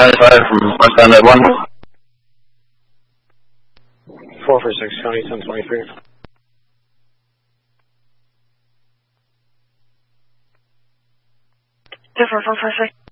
95 from westbound at 1. 446 County 1023. Different 446.